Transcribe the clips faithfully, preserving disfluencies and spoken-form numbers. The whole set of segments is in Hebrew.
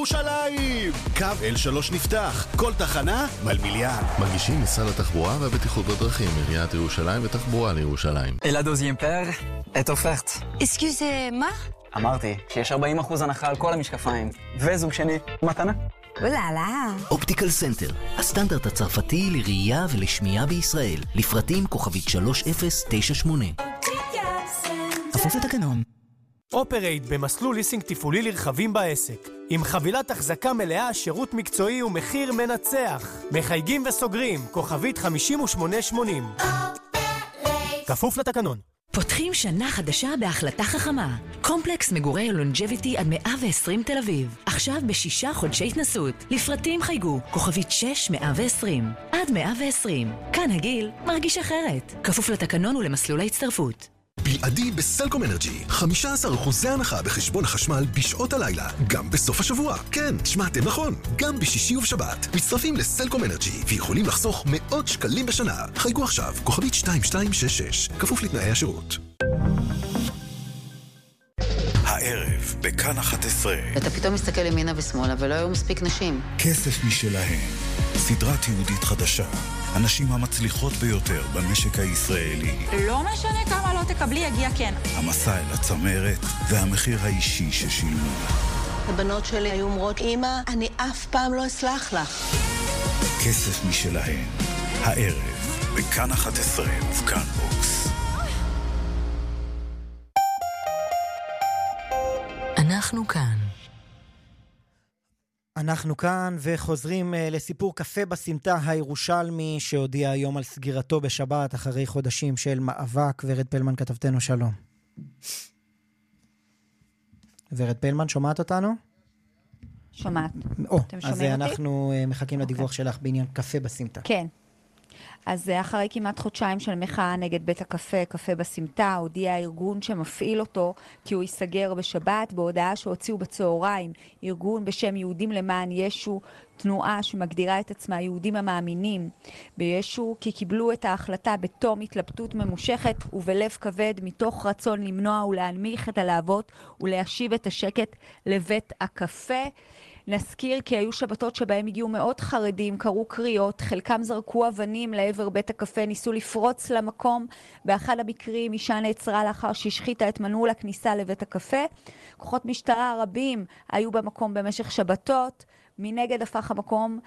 בירושלים. קו אל שלוש נפתח, כל תחנה מלמיליאן. מגישים משרד התחבורה והבטיחות בדרכים, עיריית ירושלים ותחבורה לירושלים. Et la deuxième paire est offerte. Excusez-moi? אמרתי שיש ארבעים אחוז הנחה על כל המשקפיים. וזוג שני, מתנה. אוללה. אופטיקל סנטר, הסטנדרט הצרפתי לראייה ולשמיעה בישראל. לפרטים כוכבית שלוש אפס תשע שמונה. כפוף לתקנון. אופרייט במסלול ליסינג תפעולי לרכבים בעסק. עם חבילת החזקה מלאה, שירות מקצועי ומחיר מנצח. מחייגים וסוגרים, כוכבית חמישים ושמונה שמונים. כפוף לתקנון. פותחים שנה חדשה בהחלטה חכמה. קומפלקס מגורי לונג'ביטי עד מאה ועשרים תל אביב. עכשיו בשישה חודשי התנסות. לפרטים חייגו, כוכבית שש מאה ועשרים. עד מאה ועשרים. כאן הגיל מרגיש אחרת. כפוף לתקנון ולמסלולי הצטרפות. בלעדי בסלקום אנרג'י, חמישה עשר אחוז הנחה בחשבון החשמל בשעות הלילה, גם בסוף השבוע. כן, שמעתם נכון, גם בשישי ובשבת. מצטרפים לסלקום אנרג'י ויכולים לחסוך מאות שקלים בשנה. חייגו עכשיו, כוכבית שתיים שתיים שש שש, כפוף לתנאי השירות. הערב בכאן אחת עשרה. אתה פתאום מסתכל ימינה ושמאלה ולא היו מספיק נשים. כסף משלהם. סדרת יהודית חדשה. הנשים המצליחות ביותר במשק הישראלי. לא משנה כמה לא תקבלי, יגיע כן. המסע אל הצמרת והמחיר האישי ששילמו. הבנות שלי היו אומרות, אמא, אני אף פעם לא אסלח לך. כסף משלהם. הערב בכאן אחת עשרה ובכאן בוקס. אנחנו כאן. אנחנו כאן וחוזרים לסיפור קפה בסמטה הירושלמי שהודיע היום על סגירתו בשבת אחרי חודשים של מאבק. ורד פלמן כתבתנו, שלום. ורד פלמן, שומעת אותנו? שומעת. או, אתם אז שומעים אותי? אנחנו מחכים לדיווח שלך בעניין קפה בסמטה. כן. אז אחרי כמעט חודשיים של מחאה נגד בית הקפה, קפה בסמטה, הודיע הארגון שמפעיל אותו כי הוא ייסגר בשבת, בהודעה שהוציאו בצהריים, ארגון בשם יהודים למען ישו, תנועה שמגדירה את עצמה יהודים המאמינים בישו, כי קיבלו את ההחלטה בתום התלבטות ממושכת ובלב כבד מתוך רצון למנוע ולהנמיך את הלהבות ולהשיב את השקט לבית הקפה. נזכיר כי היו שבתות שבהם הגיעו מאות חרדים, קראו קריאות, חלקם זרקו אבנים לעבר בית הקפה, ניסו לפרוץ למקום. באחד המקרים אישה נעצרה לאחר שהשחיתה את מנעול הכניסה לבית הקפה. כוחות משטרה רבים היו במקום במשך שבתות. מנגד הפך המקום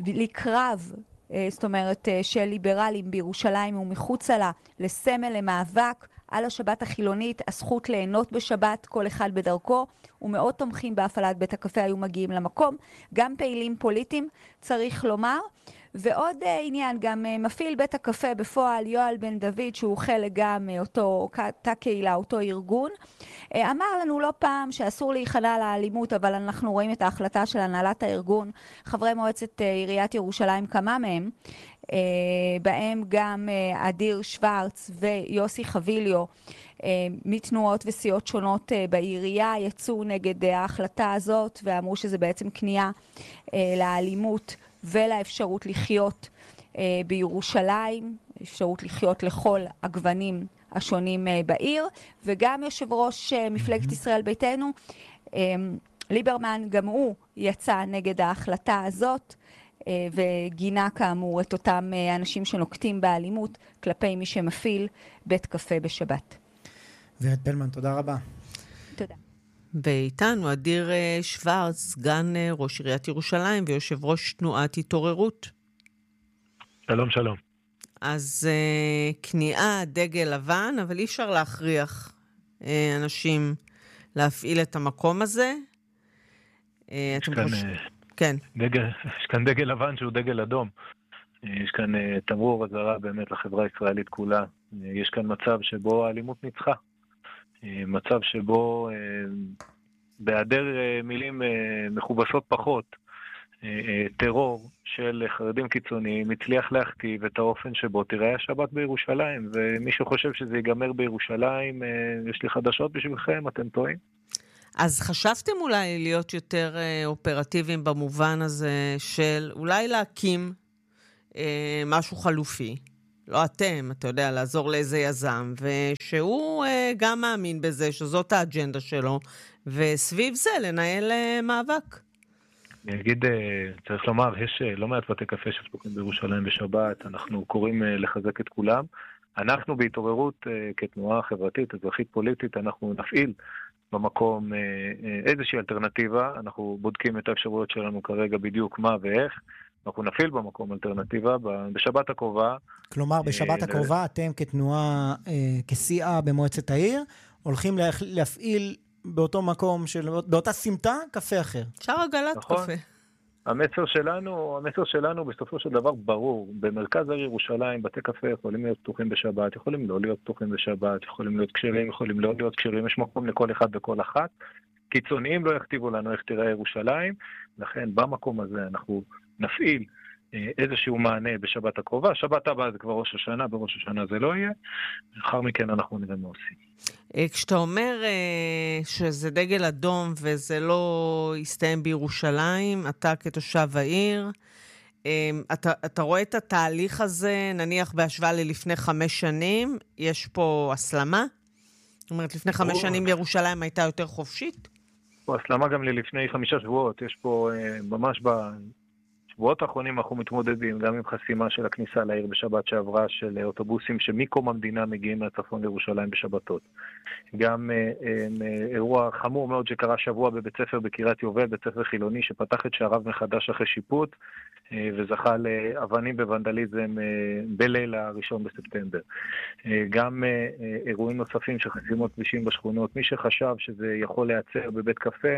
לקרב, זאת אומרת, של ליברלים בירושלים ומחוצה לה, לסמל למאבק על השבת החילונית, הזכות ליהנות בשבת, כל אחד בדרכו, ומאות תומכים בהפעלת בית הקפה היו מגיעים למקום, גם פעילים פוליטיים, צריך לומר. ועוד uh, עניין, גם uh, מפעיל בית הקפה בפועל, יואל בן דוד, שהוא חלק גם מאותו, אותה קהילה, אותו ארגון, uh, אמר לנו לא פעם שאסור להיכנע לאלימות, אבל אנחנו רואים את ההחלטה של הנהלת הארגון, חברי מועצת uh, עיריית ירושלים, כמה מהם, uh, בהם גם uh, אדיר שוורץ ויוסי חביליו, uh, מתנועות וסיעות שונות uh, בעירייה, יצאו נגד uh, ההחלטה הזאת, ואמרו שזה בעצם כניעה uh, לאלימות, ולאפשרות לחיות אה, בירושלים, אפשרות לחיות לכל הגוונים השונים אה, בעיר, וגם יושב ראש אה, מפלגת ישראל ביתנו, אה, ליברמן, גם הוא יצא נגד ההחלטה הזאת, אה, וגינה כאמור את אותם אה, אנשים שנוקטים באלימות כלפי מי שמפעיל בית קפה בשבת. ורד פלמן, תודה רבה. תודה. ואיתנו אדיר שוורץ, סגן ראש עיריית ירושלים ויושב ראש תנועת התעוררות. שלום, שלום. אז כניעה, דגל לבן, אבל אי אפשר להכריח אנשים להפעיל את המקום הזה. יש כאן, כן. דגל, יש כאן דגל לבן שהוא דגל אדום. יש כאן תמרור אזהרה באמת לחברה הישראלית כולה. יש כאן מצב שבו האלימות ניצחה. מצב שבו בהיעדר מילים מכובסות פחות, טרור של חרדים קיצוניים הצליח להכתיב את האופן שבו תראה השבת בירושלים, ומי שחושב שזה ייגמר בירושלים, יש לי חדשות בשבילכם, אתם טועים. אז חשבתם אולי להיות יותר אופרטיביים במובן הזה של אולי להקים משהו חלופי? לא אתם, אתה יודע, לעזור לאיזה יזם, ושהוא uh, גם מאמין בזה, שזאת האג'נדה שלו, וסביב זה לנהל uh, מאבק. אני אגיד, צריך לומר, יש לא מעט בתי קפה שפתוחים בירושלים בשבת, אנחנו קוראים לחזק את כולם. אנחנו בהתעוררות כתנועה חברתית, אזרחית פוליטית, אנחנו נפעיל במקום איזושהי אלטרנטיבה, אנחנו בודקים את האפשרויות שלנו כרגע בדיוק מה ואיך, אנחנו נפעיל במקום אלטרנטיבה בשבת הקרובה. כלומר, בשבת הקרובה אתם כתנועה, כסיעה במועצת העיר, הולכים להפעיל באותו מקום, של, באותה סמטה, קפה אחר. אפשר עגלת נכון. קפה. המסר שלנו, המסר שלנו בסופו של דבר ברור. במרכז העיר ירושלים, בתי קפה יכולים להיות פתוחים בשבת, יכולים לא להיות פתוחים בשבת, יכולים להיות כשרים, יכולים לא להיות כשרים, יש מקום לכל אחד וכל אחת. קיצוניים לא יכתיבו לנו איך תראה ירושלים, לכן במקום הזה אנחנו נפעיל איזשהו מענה בשבת הקרובה. שבת הבאה זה כבר ראש השנה, בראש השנה זה לא יהיה. לאחר מכן אנחנו נראה מה עושים. כשאתה אומר שזה דגל אדום וזה לא יסתיים בירושלים, אתה כתושב העיר, אתה, אתה רואה את התהליך הזה, נניח בהשוואה ללפני חמש שנים, יש פה הסלמה? זאת אומרת, לפני חמש שנים בירושלים הייתה יותר חופשית? פה הסלמה גם ללפני חמישה שבועות. יש פה ממש ב... בשבועות האחרונים אנחנו מתמודדים גם עם חסימה של הכניסה לעיר בשבת שעברה של אוטובוסים שמקום המדינה מגיעים מהצפון לירושלים בשבתות. גם אה, אה, אירוע חמור מאוד שקרה שבוע בבית ספר בקריית יובל, בית ספר חילוני שפתח את שעריו מחדש אחרי שיפוט אה, וזכה לאבנים בוונדליזם אה, בליל הראשון בספטמבר. אה, גם אה, אה, אירועים נוספים של חסימות כבישים בשכונות. מי שחשב שזה יכול להיעצר בבית קפה,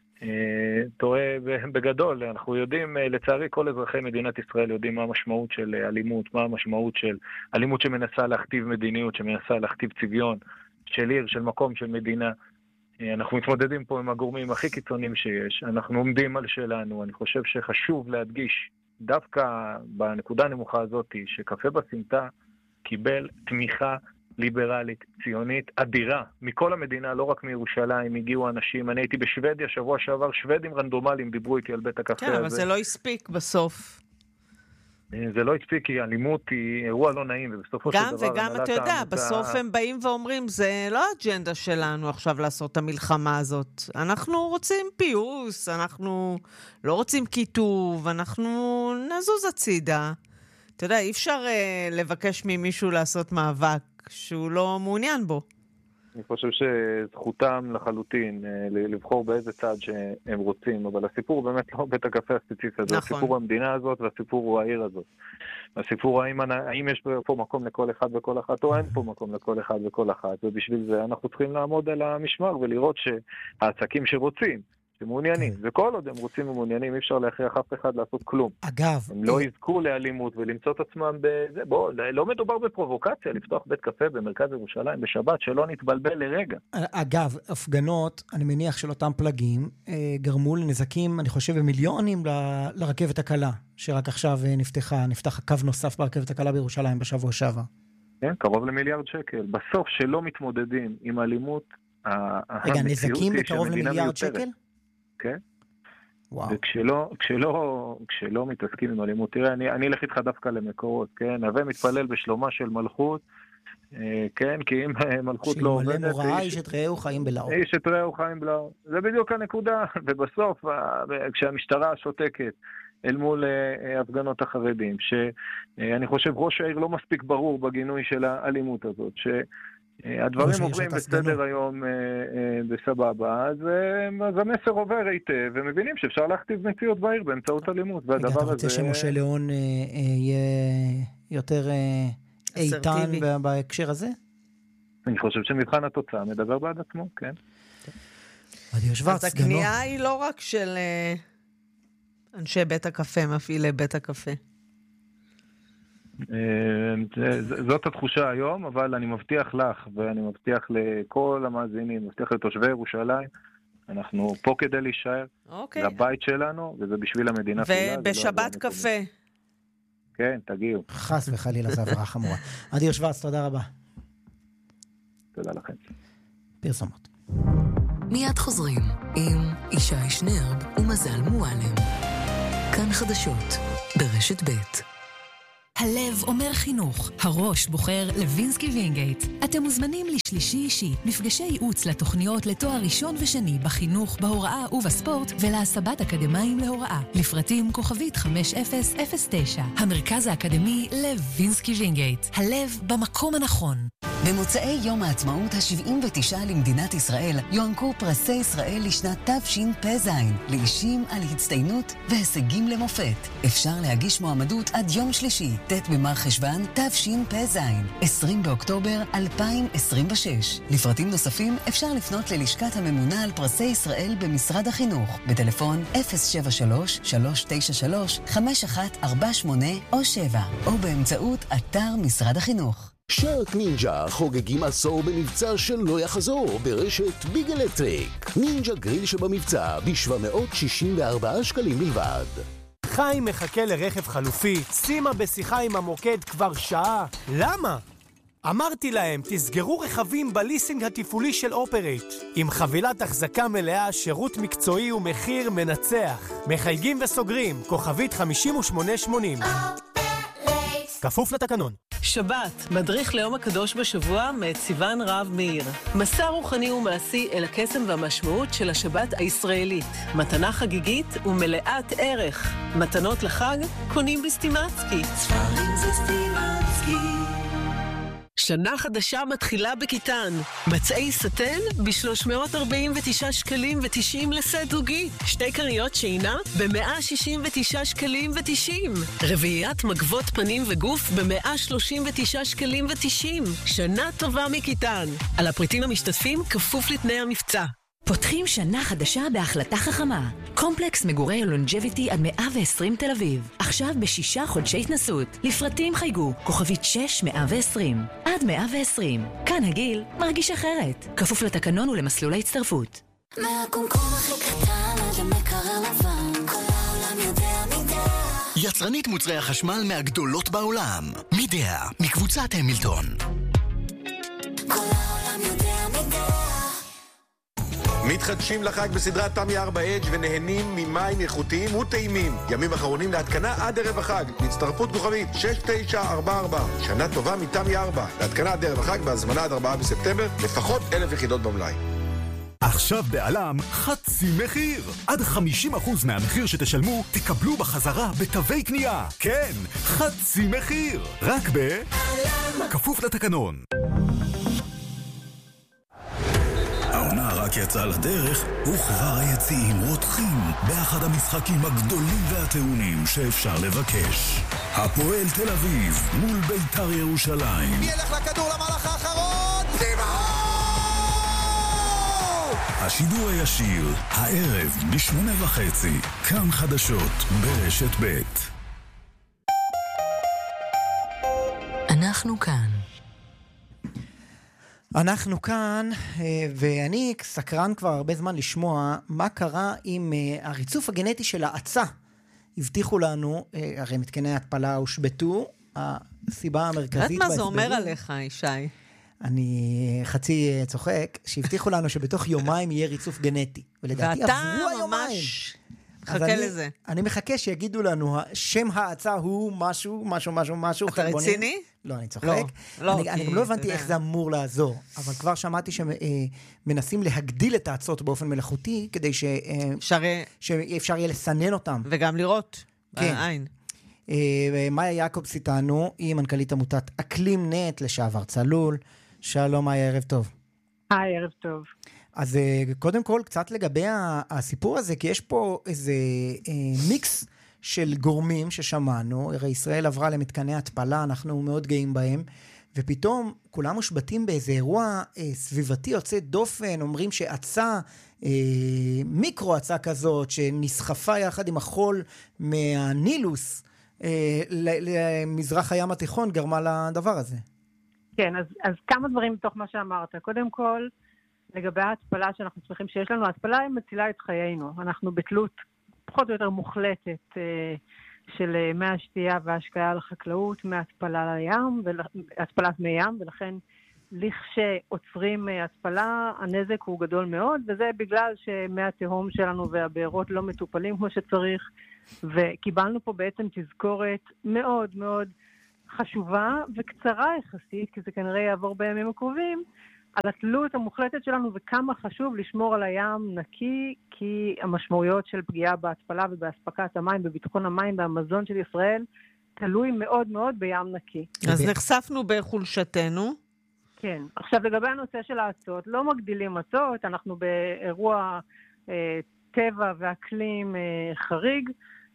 טועה בגדול. אנחנו יודעים, לצערי כל אזרחי מדינת ישראל יודעים מה המשמעות של אלימות, מה המשמעות של אלימות שמנסה להכתיב מדיניות, שמנסה להכתיב צביון של עיר, של מקום, של מדינה. אנחנו מתמודדים פה עם הגורמים הכי קיצוניים שיש, אנחנו עומדים על שלנו. אני חושב שחשוב להדגיש דווקא בנקודה הנמוכה הזאת שקפה בסמטה קיבל תמיכה ליברלית, ציונית, אדירה. מכל המדינה, לא רק מירושלים, הגיעו אנשים. אני הייתי בשוודיה, שבוע שעבר, שוודים רנדומליים דיברו איתי על בית הקפה כן, הזה. כן, אבל זה לא הספיק בסוף. זה לא הספיק, כי אלימות היא אירוע לא נעים, ובסופו של דבר... גם וגם, אתה יודע, העמותה... בסוף הם באים ואומרים, זה לא האג'נדה שלנו עכשיו לעשות את המלחמה הזאת. אנחנו רוצים פיוס, אנחנו לא רוצים כיתוב, אנחנו נזוז הצידה. אתה יודע, אי אפשר uh, לבקש ממישהו לעשות מאבק שהוא לא מעוניין בו. אני חושב שזכותם לחלוטין לבחור באיזה צד שהם רוצים, אבל הסיפור באמת לא בית הקפה הספציפי הזה, נכון. הסיפור המדינה הזאת והסיפור הוא העיר הזאת. הסיפור האם, האם יש פה מקום לכל אחד וכל אחת, או אין פה מקום לכל אחד וכל אחת, ובשביל זה אנחנו צריכים לעמוד על המשמר ולראות שהעסקים שרוצים, שמעוניינים, וכל עוד הם רוצים ומעוניינים, אי אפשר להכריח אף אחד לעשות כלום. אגב... הם לא יזכו לאלימות ולמצוא את עצמם בזה. בוא, לא מדובר בפרובוקציה לפתוח בית קפה במרכז ירושלים בשבת, שלא נתבלבל לרגע. אגב, הפגנות, אני מניח של אותם פלגים, גרמו לנזקים, אני חושב, במיליונים ל- לרכבת הקלה, שרק עכשיו נפתחה, נפתח קו נוסף ברכבת הקלה בירושלים בשבוע שעבר. כן, קרוב למיליארד שקל. בסוף שלא מתמודדים עם אלימות, רגע, נזקים בקרוב למיליארד שקל? כן. וכשלא, כשלא, כשלא מתעסקים עם אלימות, תראה, אני, אני אלך איתך דווקא למקורות, כן? הווה מתפלל בשלומה של מלכות, כן? כי אם מלכות לא עובדת... שאלמלא מוראה, איש את רעהו חיים בלאו. איש את רעהו חיים בלאו. זה בדיוק הנקודה. ובסוף, כשהמשטרה שותקת אל מול הפגנות החרדים, שאני חושב ראש העיר לא מספיק ברור בגינוי של האלימות הזאת, ש... הדברים עוברים בסדר היום בסבבה, אז המסר עובר היטב, ומבינים שאפשר להכתיב מציאות בעיר באמצעות אלימות, והדבר הזה... אתה רוצה שמשה ליאון יהיה יותר איתן בהקשר הזה? אני חושב שמבחן התוצאה מדבר בעד עצמו, כן. אז הקנייה היא לא רק של אנשי בית הקפה, מפעילי בית הקפה. זאת התחושה היום, אבל אני מבטיח לך ואני מבטיח לכל המאזינים, מבטיח לתושבי ירושלים, אנחנו פה כדי להישאר, זה הבית שלנו וזה בשביל המדינה כולה. ובשבת קפה. כן, תגיעו. חס וחלילה, זה עבירה חמורה. אדיר שוורץ, תודה רבה. תודה לכם. פרסומות. מיד חוזרים עם ישי שנרב ומזל מועלם. כאן חדשות ברשת ב'. הלב אומר חינוך, הראש בוחר לוינסקי וינגייט. אתם מוזמנים לשלישי אישי, מפגשי ייעוץ לתוכניות לתואר ראשון ושני בחינוך, בהוראה ובספורט ולהסבת אקדמאים להוראה. לפרטים כוכבית חמש אפס אפס תשע. המרכז האקדמי לוינסקי וינגייט. הלב במקום הנכון. במוצאי יום העצמאות ה-שבעים ותשע למדינת ישראל יוענקו פרסי ישראל לשנת תשפ"ז לאישים על הצטיינות והישגים למופת. אפשר להגיש מועמדות עד יום שלישי, ט' במר חשוון תשפ"ז, עשרים באוקטובר אלפיים עשרים ושש. לפרטים נוספים אפשר לפנות ללשכת הממונה על פרסי ישראל במשרד החינוך בטלפון אפס שבע שלוש שלוש תשע שלוש חמש אחת ארבע שמונה או שבע או באמצעות אתר משרד החינוך. שרק נינג'ה חוגגים עשור במבצע שלא יחזור ברשת ביג אלקטריק. נינג'ה גריל שבמבצע ב-שבע מאות שישים וארבעה שקלים בלבד. חיים מחכה לרכב חלופי, שימה בשיחה עם המוקד כבר שעה. למה? אמרתי להם, תסגרו רכבים בליסינג התפעולי של אופרייט. עם חבילת החזקה מלאה, שירות מקצועי ומחיר מנצח. מחייגים וסוגרים, כוכבית חמישים ושמונה שמונים. כפוף לתקנון. שבת, מדריך ליום הקדוש בשבוע מאת סיוון רב מאיר. מסע רוחני ומעשי אל הקסם והמשמעות של השבת הישראלית. מתנה חגיגית ומלאת ערך. מתנות לחג קונים בסטימצקי. ספרים זה סטימצקי. שנה חדשה מתחילה בכיתן. מצעי סטן ב-שלוש מאות ארבעים ותשעה שקלים ותשעים לסט זוגי. שתי קריות שינה ב-מאה שישים ותשעה שקלים ותשעים. רביעיית מגבות פנים וגוף ב-מאה שלושים ותשעה שקלים ותשעים. שנה טובה מכיתן. על הפריטים המשתתפים כפוף לתנאי המבצע. פותחים שנה חדשה בהחלטה חכמה. קומפלקס מגורי לונג'ביטי עד מאה ועשרים תל אביב. עכשיו בשישה חודשי התנסות. לפרטים חייגו, כוכבית שש מאה ועשרים. עד מאה ועשרים. כאן הגיל מרגיש אחרת. כפוף לתקנון ולמסלול ההצטרפות. מהקומקום הכי קטן עד המקרר לבן, כל העולם יודע מידע. יצרנית מוצרי החשמל מהגדולות בעולם. מידע, מקבוצת המילטון. כל העולם יודע מידע. מתחדשים לחג בסדרת תמי ארבע אדג' ונהנים ממים איכותיים וטעימים. ימים אחרונים להתקנה עד ערב החג. להצטרפות כוכבית שש תשע ארבע ארבע. שנה טובה מתמי ארבע. להתקנה עד ערב החג בהזמנה עד ארבעה בספטמבר. לפחות אלף יחידות במלאי. עכשיו בעלם חצי מחיר. עד חמישים אחוז מהמחיר שתשלמו תקבלו בחזרה בתווי קנייה. כן, חצי מחיר. רק ב... כפוף לתקנון. העונה רק יצאה לדרך, וכבר היציעים רותחים באחד המשחקים הגדולים והטעונים שאפשר לבקש. הפועל תל אביב מול בית"ר ירושלים. מי ילך לכדור למהלך האחרון? זיבאו! השידור הישיר, הערב בשמונה וחצי, כאן חדשות ברשת ב'. אנחנו כאן. אנחנו כאן, ואני סקרן כבר הרבה זמן לשמוע מה קרה עם הריצוף הגנטי של העצה. הבטיחו לנו, הרי מתקני התפלה הושבתו, הסיבה המרכזית... יודעת מה זה אומר עליך, ישי? אני חצי צוחק, שהבטיחו לנו שבתוך יומיים יהיה ריצוף גנטי. ולדעתי עברו היומיים. חכה אני, לזה. אני מחכה שיגידו לנו, שם העצה הוא משהו, משהו, משהו, משהו. אתה חלבוני? רציני? לא, אני צוחק. לא, לא, אני, אני גם לא הבנתי איך זה אמור לעזור, אבל כבר שמעתי שמנסים להגדיל את העצות באופן מלאכותי, כדי ש, אפשר... שאפשר יהיה לסנן אותם. וגם לראות כן. בעין. מאיה יעקובס איתנו, היא מנכ"לית עמותת אקלים נט לשעבר צלול. שלום, מאיה, ערב טוב. היי, ערב טוב. אז קודם כל, קצת לגבי הסיפור הזה, כי יש פה איזה מיקס של גורמים ששמענו, הרי ישראל עברה למתקני התפלה, אנחנו מאוד גאים בהם, ופתאום כולם מושבתים באיזה אירוע סביבתי יוצא דופן, אומרים שעצה, מיקרו עצה כזאת, שנסחפה יחד עם החול מהנילוס למזרח הים התיכון, גרמה לדבר הזה. כן, אז, אז כמה דברים בתוך מה שאמרת. קודם כל, לגבי ההתפלה שאנחנו צריכים שיש לנו, ההתפלה היא מצילה את חיינו. אנחנו בתלות פחות או יותר מוחלטת אה, של אה, מי השתייה וההשקעה על החקלאות, מהתפלה לים, התפלת מי ים, ולכן לכשעוצרים אה, התפלה, הנזק הוא גדול מאוד, וזה בגלל שמי התהום שלנו והבארות לא מטופלים כמו שצריך, וקיבלנו פה בעצם תזכורת מאוד מאוד חשובה וקצרה יחסית, כי זה כנראה יעבור בימים הקרובים, על התלות המוחלטת שלנו וכמה חשוב לשמור על הים נקי, כי המשמעויות של פגיעה בהתפלה ובהספקת המים, בביטחון המים והמזון של ישראל, תלוי מאוד מאוד בים נקי. אז נחשפנו בחולשתנו. כן. עכשיו לגבי הנושא של העצות, לא מגדילים עצות, אנחנו באירוע אה, טבע ואקלים אה, חריג,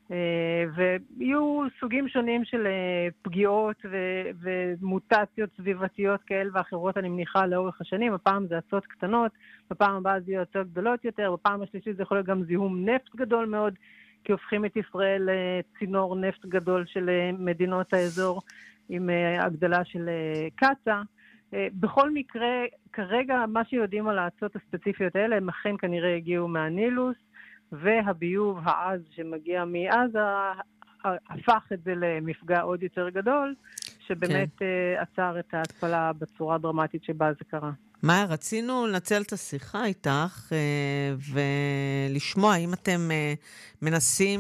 ויהיו סוגים שונים של פגיעות ו- ומוטציות סביבתיות כאלה ואחרות, אני מניחה, לאורך השנים. הפעם זה עצות קטנות, בפעם הבאה זה יהיו עצות גדולות יותר, בפעם השלישית זה יכול להיות גם זיהום נפט גדול מאוד, כי הופכים את ישראל לצינור נפט גדול של מדינות האזור עם הגדלה של קצה. בכל מקרה, כרגע מה שיודעים על העצות הספציפיות האלה, הם אכן כנראה הגיעו מהנילוס, והביוב העז שמגיע מעזה הפך את זה למפגע עוד יותר גדול, שבאמת כן. עצר את ההתפלה בצורה דרמטית שבה זה קרה. מאיה, רצינו לנצל את השיחה איתך ולשמוע האם אתם מנסים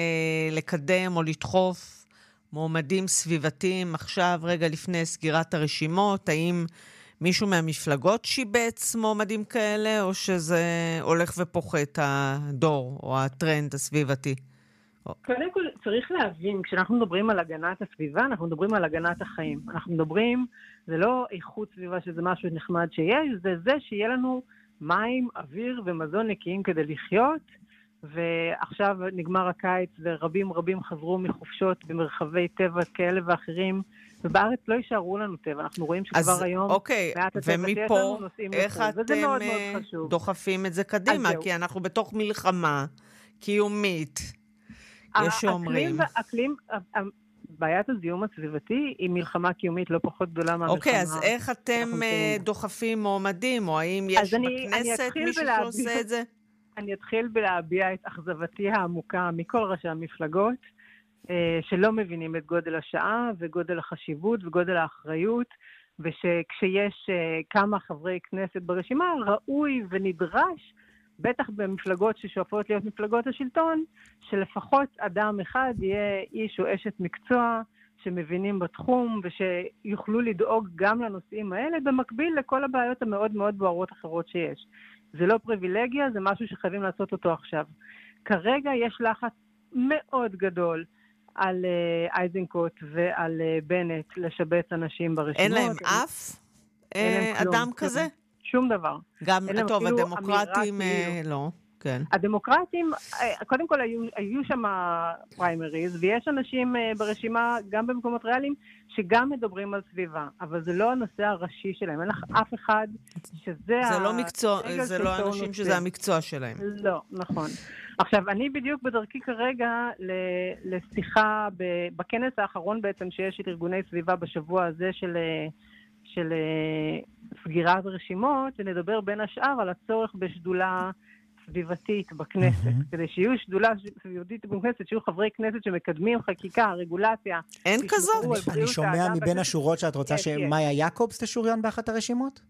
לקדם או לדחוף מועמדים סביבתיים עכשיו רגע לפני סגירת הרשימות, האם מישהו מהמפלגות שיבץ מועמדים כאלה, או שזה הולך ופוחת הדור או הטרנד הסביבתי? קודם כל צריך להבין, כשאנחנו מדברים על הגנת הסביבה, אנחנו מדברים על הגנת החיים. אנחנו מדברים, זה לא איכות סביבה שזה משהו נחמד שיש, זה זה שיהיה לנו מים, אוויר ומזון נקיים כדי לחיות, ועכשיו נגמר הקיץ ורבים רבים חזרו מחופשות במרחבי טבע כאלה ואחרים, ובארץ לא יישארו לנו טבע. אנחנו רואים שכבר אז, היום אוקיי, ומפה איך אתם מאוד מאוד דוחפים את זה קדימה? כי אנחנו בתוך מלחמה קיומית. יש שאומרים. האקלים, בעיית הזיהום הסביבתי היא מלחמה קיומית לא פחות גדולה מהמלחמה. אוקיי, אז איך אתם דוחפים מועמדים, או האם יש בכנסת מישהו שעושה את זה? אני אתחיל בלהביע את אכזבתי העמוקה מכל ראשי המפלגות, שלא מבינים את גודל השעה וגודל החשיבות וגודל האחריות, ושכשיש כמה חברי כנסת ברשימה, ראוי ונדרש, בטח במפלגות ששואפות להיות מפלגות השלטון, שלפחות אדם אחד יהיה איש או אשת מקצוע שמבינים בתחום, ושיוכלו לדאוג גם לנושאים האלה, במקביל לכל הבעיות המאוד מאוד בוערות אחרות שיש. זה לא פריבילגיה, זה משהו שחייבים לעשות אותו עכשיו. כרגע יש לחץ מאוד גדול על uh, אייזנקוט ועל uh, בנט לשבץ אנשים ברשימות. אין להם אף אה, אדם כזה? שום דבר. גם, טוב, הדמוקרטים אה, לא, כן. הדמוקרטים, אה, קודם כל היו, היו שם פריימריז, ויש אנשים אה, ברשימה, גם במקומות ריאליים, שגם מדברים על סביבה, אבל זה לא הנושא הראשי שלהם. אין לך אף אחד שזה... זה ה... לא מקצוע, זה לא אנשים שזה המקצוע שלהם. לא, נכון. עכשיו, אני בדיוק בדרכי כרגע לשיחה בכנס האחרון בעצם שיש את ארגוני סביבה בשבוע הזה של, של סגירת רשימות, ונדבר בין השאר על הצורך בשדולה סביבתית בכנסת, כדי שיהיו שדולה סביבתית בכנסת, שיהיו חברי כנסת שמקדמים חקיקה, רגולציה. אין כזאת? אני שומע מבין השורות שאת רוצה שמאיה יעקובס תשוריין באחת הרשימות?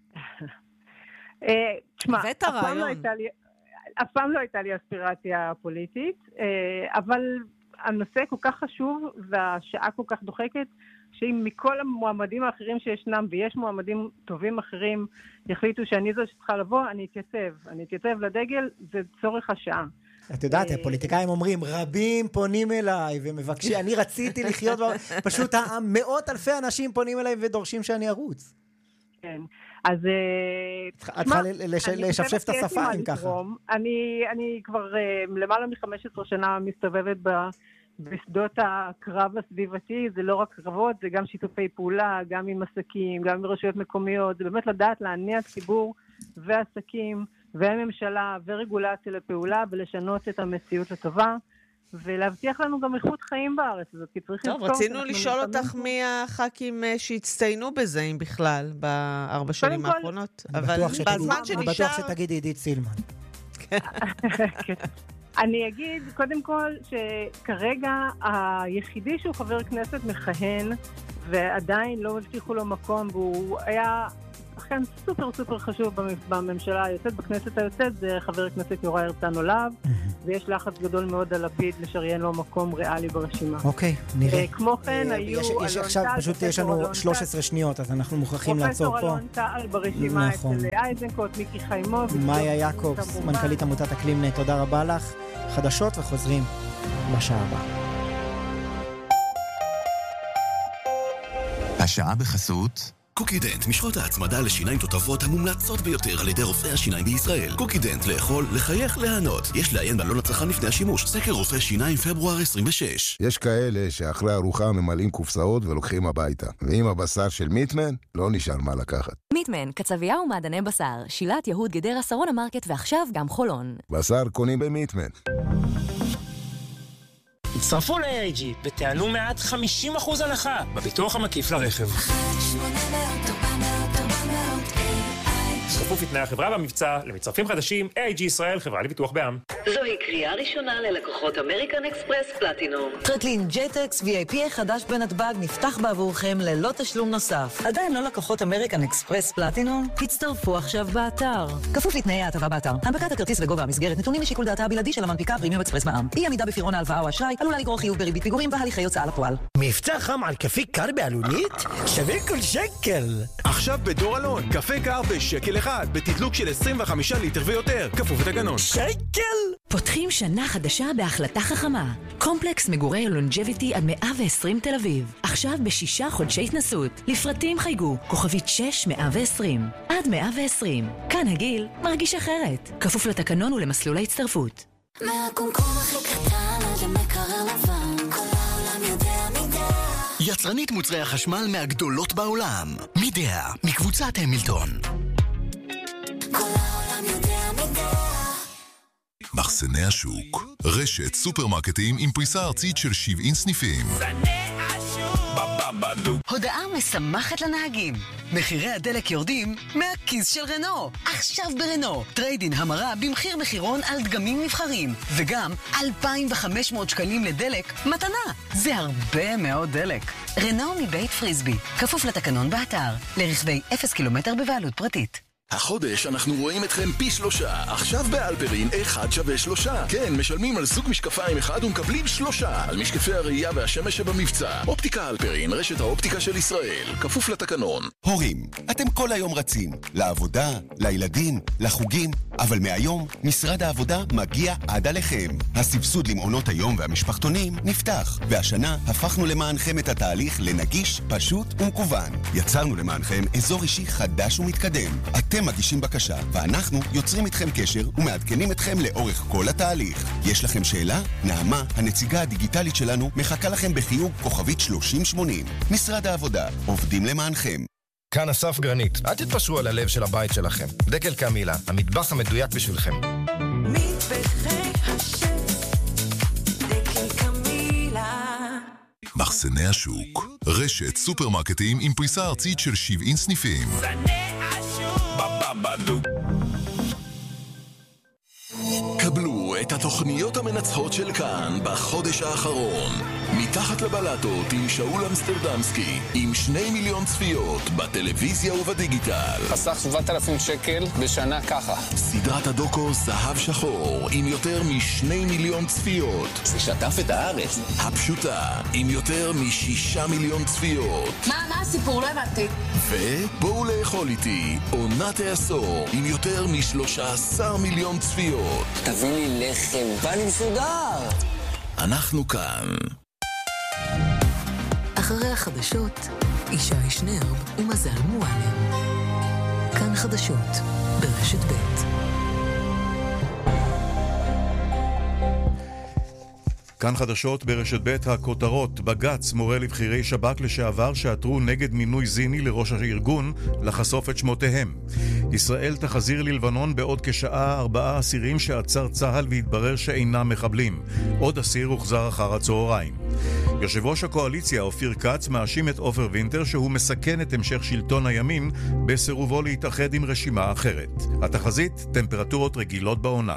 תשמע, אף פעם לא הייתה לי אספירציה פוליטית, אבל הנושא כל כך חשוב והשעה כל כך דוחקת, שאם מכל המועמדים האחרים שישנם, ויש מועמדים טובים אחרים, יחליטו שאני זו שצריכה לבוא, אני אתייצב. אני אתייצב לדגל, זה צורך השעה. את יודעת, הפוליטיקאים אומרים, רבים פונים אליי ומבקשים, אני רציתי לחיות, פשוט מאות אלפי אנשים פונים אליי ודורשים שאני ארוץ. כן. אז את צריכה לשפשף את השפה אם ככה. אני כבר למעלה מ-חמש עשרה שנה מסתובבת בשדות הקרב הסביבתי, זה לא רק קרבות, זה גם שיתופי פעולה, גם עם עסקים, גם עם רשויות מקומיות, זה באמת לדעת להניע ציבור ועסקים וממשלה ורגולציה לפעולה ולשנות את המציאות לטובה. ולהבטיח לנו גם איכות חיים בארץ הזאת, כי צריך טוב, רצינו לשאול אותך מי הח"כים שהצטיינו בזה, אם בכלל, בארבע שנים האחרונות. אבל בזמן שנשאר... אני בטוח שתגידי עידית סילמן. אני אגיד, קודם כל, שכרגע היחידי שהוא חבר כנסת מכהן, ועדיין לא הבטיחו לו מקום, והוא היה שכן סופר סופר חשוב בממשלה היוצאת, בכנסת היוצאת, זה חבר הכנסת יוראי הרצנו להב, ויש לחץ גדול מאוד על לפיד לשריין לו מקום ריאלי ברשימה. אוקיי, נראה. כמו כן היו אלון טל, עכשיו פשוט יש לנו שלוש עשרה שניות, אז אנחנו מוכרחים לעצור פה. פרופסור אלון טל ברשימה אצל אייזנקוט, מיקי חיימוביץ'. מאיה יעקובס, מנכ"לית עמותת אקלימנט, תודה רבה לך. חדשות וחוזרים בשעה הבאה. השעה בחסות קוקידנט, משחות ההצמדה לשיניים תותבות המומלצות ביותר על ידי רופאי השיניים בישראל. קוקידנט, לאכול, לחייך, להנות. יש לעיין בעלון הצרכן לפני השימוש. סקר רופאי שיניים פברואר עשרים ושש. יש כאלה שאחרי ארוחה ממלאים קופסאות ולוקחים הביתה. ועם הבשר של מיטמן, לא נשאר מה לקחת. מיטמן, קצבייה ומעדני בשר, שילת יהוד גדרה שרון המרקט ועכשיו גם חולון. בשר קונים במיטמן. הצטרפו ל-איי איי ג'י ותענו מעט חמישים אחוז הנחה בביטוח המקיף לרכב. כפוף לתנאי החברה והמבצע למצטרפים חדשים, איי איי ג'י ישראל, חברה לביטוח בע"מ. זוהי קריאה ראשונה ללקוחות אמריקן אקספרס פלטינום. טרקלין ג'טקס וי איי פי החדש בנתב"ג נפתח בעבורכם ללא תשלום נוסף. עדיין לא לקוחות אמריקן אקספרס פלטינום? הצטרפו עכשיו באתר. כפוף לתנאי ההטבה באתר. הנפקת הכרטיס וגובה המסגרת נתונים לשיקול דעתה הבלעדי של המנפיקה פרימיום אקספרס בע"מ. אי עמידה בפירעון ההלוואה או אשראי עלולה לגרור חיוב בריבית פיגורים והליכי הוצאה לפועל. מבצע חם על קפה קר בעלונית? שווה כל שקל. עכשיו בדור אלון, קפה קר בשקל אחד, בתדלוק של עשרים וחמישה ליטר ויותר, כפוף לתקנון. שקל! פותחים שנה חדשה בהחלטה חכמה. קומפלקס מגורי לונג'ביטי עד מאה ועשרים תל אביב. עכשיו בשישה חודשי התנסות. לפרטים חייגו, כוכבית שש מאה ועשרים. עד מאה ועשרים. כאן הגיל מרגיש אחרת. כפוף לתקנון ולמסלול ההצטרפות. מהקומקום הכי קטן עד המקרר לבן, כל העולם יודע מידה. יצרנית מוצרי החשמל מהגדולות בעולם. מידע, מקבוצת המילטון. כל העולם יודע מידה. מחסני השוק, רשת סופרמרקטים עם פריסה ארצית של שבעים סניפים. הודעה משמחת לנהגים. מחירי הדלק יורדים מהכיס של רנו. עכשיו ברנו, טריידין המרה במחיר מחירון על דגמים נבחרים. וגם אלפיים וחמש מאות שקלים לדלק מתנה. זה הרבה מאוד דלק. רנו מבית פריסבי, כפוף לתקנון באתר. לרכבי אפס קילומטר בבעלות פרטית. החודש אנחנו רואים אתכם פי שלושה. עכשיו באלפרין אחד שווה שלושה. כן, משלמים על זוג משקפיים אחד ומקבלים שלושה. על משקפי הראייה והשמש שבמבצע. אופטיקה אלפרין, רשת האופטיקה של ישראל. כפוף לתקנון. הורים, אתם כל היום רצים. לעבודה, לילדים, לחוגים. אבל מהיום, משרד העבודה מגיע עד עליכם. הסבסוד למעונות היום והמשפחתונים נפתח. והשנה הפכנו למענכם את התהליך לנגיש, פשוט ומקוון. יצרנו למענכם אזור אישי חדש ומתקדם. אתם מגישים בקשה, ואנחנו יוצרים איתכם קשר ומעדכנים אתכם לאורך כל התהליך. יש לכם שאלה? נעמה, הנציגה הדיגיטלית שלנו, מחכה לכם בחיוג כוכבית שלושים שמונים. משרד העבודה, עובדים למענכם. כאן אסף גרנית, אל תתפשרו על הלב של הבית שלכם. דקל קמילה, המטבח המדויק בשבילכם. מטבחי השף, דקל קמילה. מחסני השוק, רשת סופרמרקטים עם פריסה ארצית של שבעים סניפים. קבלו את התוכניות המנצחות של כאן בחודש האחרון. מתחת לבלטות עם שאול אמסטרדמסקי, עם שני מיליון צפיות בטלוויזיה ובדיגיטל. חסך שבעת אלפים שקל בשנה ככה. סדרת הדוקו זהב שחור עם יותר משני מיליון צפיות. ששטף את הארץ. הפשוטה עם יותר משישה מיליון צפיות. מה, מה הסיפור? לא הבנתי. ובואו לאכול איתי עונת העשור עם יותר משלושה עשר מיליון צפיות. תביא לי לחם, בא לי מסודר. אנחנו כאן. אחרי החדשות, ישי שנרב ומזל מועלם. כאן חדשות, ברשת ב'. כאן חדשות ברשת ב' הכותרות. בג"ץ מורה לבחירי שב"כ לשעבר שעתרו נגד מינוי זיני לראש הארגון לחשוף את שמותיהם. ישראל תחזיר ללבנון בעוד כשעה ארבעה אסירים שעצר צה"ל והתברר שאינם מחבלים. עוד אסיר הוחזר אחר הצהריים. יושב ראש הקואליציה אופיר כץ מאשים את עופר וינטר שהוא מסכן את המשך שלטון הימין בסירובו להתאחד עם רשימה אחרת. התחזית, טמפרטורות רגילות בעונה.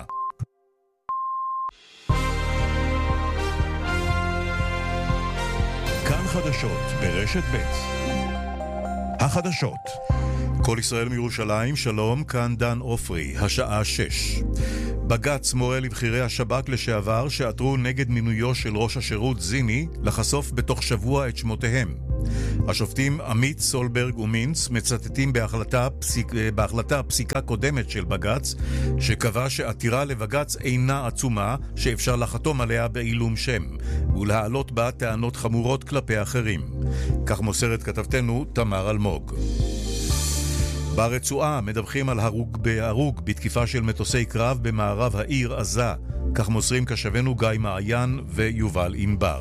כאן חדשות ברשת ב'. החדשות. כל ישראל מירושלים, שלום, כאן דן אופרי, השעה שש. בג"ץ מורה לבחירי השב"כ לשעבר שעתרו נגד מינויו של ראש השירות זיני לחשוף בתוך שבוע את שמותיהם. השופטים עמית, סולברג ומינץ מצטטים בהחלטה, פסיק, בהחלטה פסיקה קודמת של בג"ץ שקבע שעתירה לבג"ץ אינה עצומה שאפשר לחתום עליה בעילום שם ולהעלות בה טענות חמורות כלפי אחרים. כך מוסרת כתבתנו תמר אלמוג. ברצועה מדווחים על הרוג בהרוג בתקיפה של מטוסי קרב במערב העיר עזה, כך מוסרים קשבנו גיא מעיין ויובל ענבר.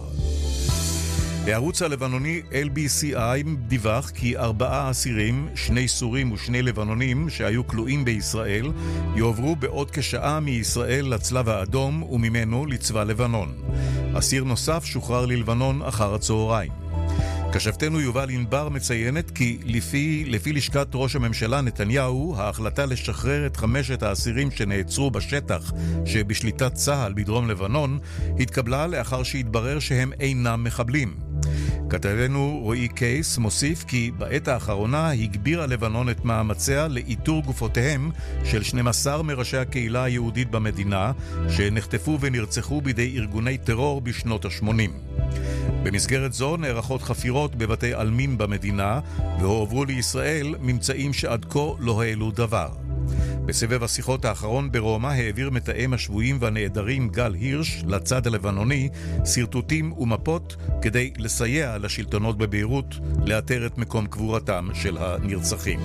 הערוץ הלבנוני אל בי סי איי דיווח כי ארבעה אסירים, שני סורים ושני לבנונים שהיו כלואים בישראל, יועברו בעוד כשעה מישראל לצלב האדום וממנו לצבא לבנון. אסיר נוסף שוחרר ללבנון אחר הצהריים. כשבתנו יובל ענבר מציינת כי לפי, לפי לשכת ראש הממשלה נתניהו, ההחלטה לשחרר את חמשת האסירים שנעצרו בשטח שבשליטת צה"ל בדרום לבנון, התקבלה לאחר שהתברר שהם אינם מחבלים. כתבנו רועי קייס מוסיף כי בעת האחרונה הגבירה לבנון את מאמציה לאיתור גופותיהם של שנים עשר מראשי הקהילה היהודית במדינה, שנחטפו ונרצחו בידי ארגוני טרור בשנות ה-שמונים. במסגרת זו נערכות חפירות בבתי אלמין במדינה, והועברו לישראל ממצאים שעד כה לא העלו דבר. בסבב השיחות האחרון ברומא העביר מתאם השבויים והנעדרים גל הירש לצד הלבנוני סרטוטים ומפות כדי לסייע לשלטונות בביירות לאתר את מקום קבורתם של הנרצחים.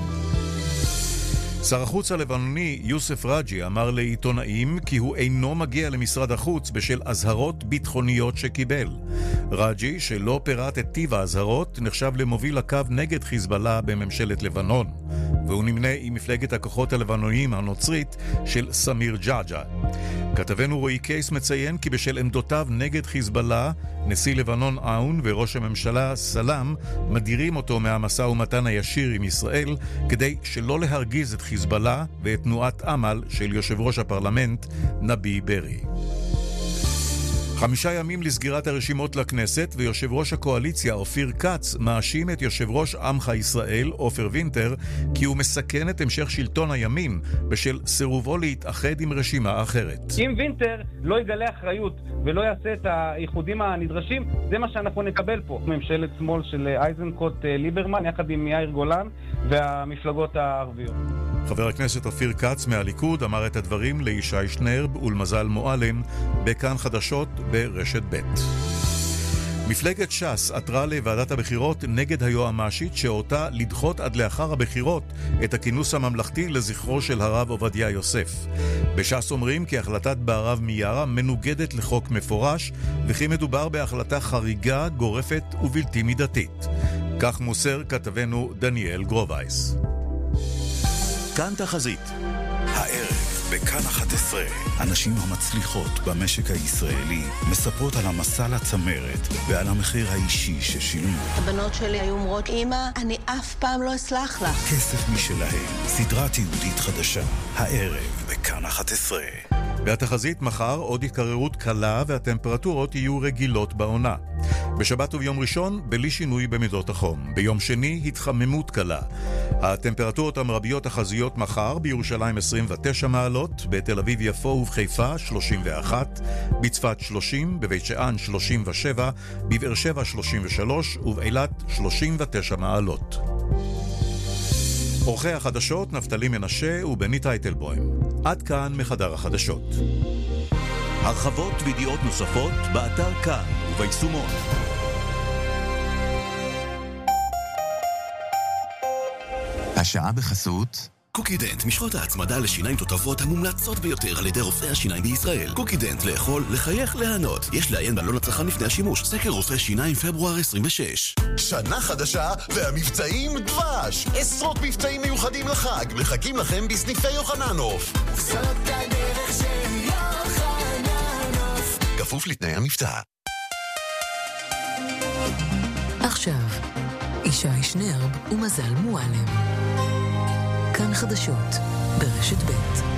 שר החוץ הלבנוני יוסף רג'י אמר לעיתונאים כי הוא אינו מגיע למשרד החוץ בשל אזהרות ביטחוניות שקיבל. רג'י, שלא פירט את טיב האזהרות, נחשב למוביל הקו נגד חיזבאללה בממשלת לבנון, והוא נמנה עם מפלגת הכוחות הלבנוניים הנוצרית של סמיר ג'עג'ע. כתבנו רועי קייס מציין כי בשל עמדותיו נגד חיזבאללה, נשיא לבנון עאון וראש הממשלה סלאם מדירים אותו מהמשא ומתן הישיר עם ישראל כדי שלא להרגיז את חיזבאללה ואת תנועת אמל של יושב ראש הפרלמנט נבי ברי. חמישה ימים לסגירת הרשימות לכנסת, ויושב ראש הקואליציה אופיר קץ מאשים את יושב ראש עמך ישראל עופר וינטר כי הוא מסכן את המשך שלטון הימין בשל סירובו להתאחד עם רשימה אחרת. אם וינטר לא יגלה אחריות ולא יעשה את האיחודים הנדרשים, זה מה שאנחנו נקבל פה. ממשלת שמאל של אייזנקוט ליברמן יחד עם יאיר גולן והמפלגות הערביות. חבר הכנסת אופיר קץ מהליכוד אמר את הדברים לישי שנרב ולמזל מועלם בכאן חדשות ברשת ב'. מפלגת ש"ס עתרה לוועדת הבחירות נגד היועמ"שית שאותה לדחות עד לאחר הבחירות את הכינוס הממלכתי לזכרו של הרב עובדיה יוסף. בש"ס אומרים כי החלטת בערב מיארה מנוגדת לחוק מפורש וכי מדובר בהחלטה חריגה, גורפת ובלתי מידתית. כך מוסר כתבנו דניאל גרובייס. כאן תחזית. הערב בכאן אחת עשרה, הנשים המצליחות במשק הישראלי מספרות על המסע לצמרת ועל המחיר האישי ששילמו. הבנות שלי היו אומרות, אמא, אני אף פעם לא אסלח לך. כסף משלהם, סדרה תיעודית חדשה, הערב בכאן אחת עשרה. והתחזית מחר עוד התקררות קלה והטמפרטורות יהיו רגילות בעונה. בשבת וביום ראשון בלי שינוי במידות החום. ביום שני התחממות קלה. הטמפרטורות המרביות החזויות מחר בירושלים עשרים ותשע מעלות, בתל אביב יפו ובחיפה שלושים ואחת, בצפת שלושים, בבית שאן שלושים ושבע, בבאר שבע שלושים ושלוש ובאילת שלושים ותשע מעלות. עורכי החדשות נפתלי מנשה ובני טייטלבוים. עד כאן מחדר החדשות. הרחבות וידיעות נוספות באתר כאן וביישומון. השעה בחסות קוקידנט, משחות ההצמדה לשיניים תותבות המומלצות ביותר על ידי רופאי השיניים בישראל. קוקידנט, לאכול, לחייך, להנות. יש לעיין בעלון הצרכן לפני השימוש. סקר רופא שיניים פברואר עשרים ושש. שנה חדשה והמבצעים דבש. עשרות מבצעים מיוחדים לחג. מחכים לכם בסניפי יוחננוף. זאת הדרך של יוחננוף. כפוף לתנאי המבצע. עכשיו, ישי שנרב ומזל מועלם. כאן חדשות ברשת ב'.